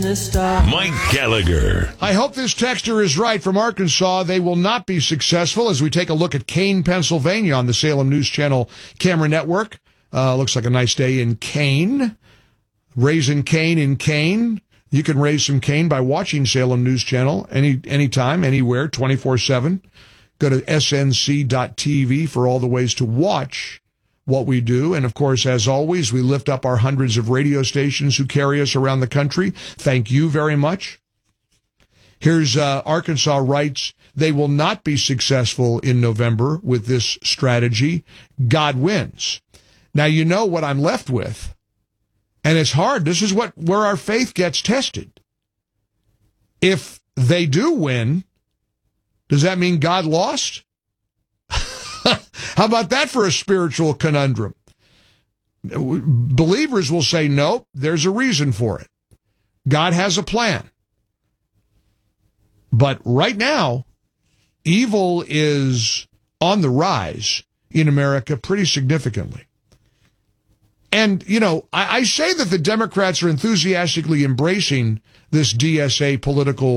Mike Gallagher. I hope this texter is right from Arkansas. They will not be successful as we take a look at Kane, Pennsylvania on the Salem News Channel camera network. Looks like a nice day in Kane. Raising Cane in Kane. You can raise some cane by watching Salem News Channel anytime, anywhere, 24/7. Go to snc.tv for all the ways to watch what we do. And, of course, as always, we lift up our hundreds of radio stations who carry us around the country. Thank you very much. Here's Arkansas writes, they will not be successful in November with this strategy. God wins. Now, you know what I'm left with. And it's hard. This is where our faith gets tested. If they do win, does that mean God lost? How about that for a spiritual conundrum? Believers will say, nope, there's a reason for it. God has a plan. But right now, evil is on the rise in America pretty significantly. And, you know, I say that the Democrats are enthusiastically embracing this DSA political